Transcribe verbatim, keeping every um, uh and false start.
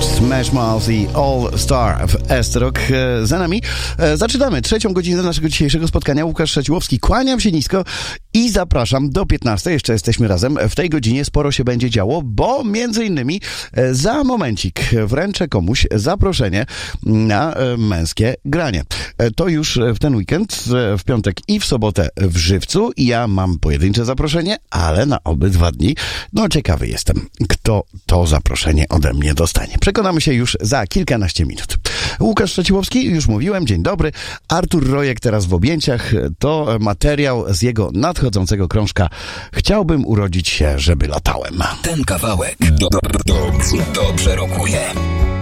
Smash Mouth i All Star w S-Rock za nami. Zaczynamy trzecią godzinę naszego dzisiejszego spotkania. Łukasz Szaciłowski, kłaniam się nisko i zapraszam do piętnastej. Jeszcze jesteśmy razem. W tej godzinie sporo się będzie działo, bo między innymi za momencik wręczę komuś zaproszenie na męskie granie. To już w ten weekend, w piątek i w sobotę w Żywcu. I ja mam pojedyncze zaproszenie, ale na obydwa dni. No ciekawy jestem, kto to zaproszenie ode mnie dostanie. Przekonamy się już za kilkanaście minut. Łukasz Szaciłowski, już mówiłem, dzień dobry. Artur Rojek teraz w objęciach. To materiał z jego nadchodzącego krążka Chciałbym urodzić się, żeby latałem. Ten kawałek do, do, dobrze, dobrze rokuje.